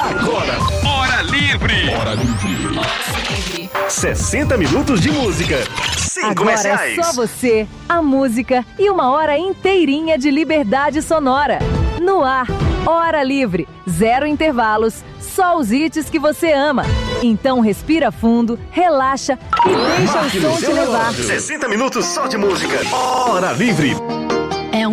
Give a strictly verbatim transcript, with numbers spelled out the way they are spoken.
Agora, Hora Livre. Hora Livre. sessenta minutos de música, sem Agora comerciais. é só você, a música e uma hora inteirinha de liberdade sonora. No ar, Hora Livre, zero intervalos, só os hits que você ama. Então respira fundo, relaxa e deixa o som te levar. sessenta minutos só de música. Hora Livre.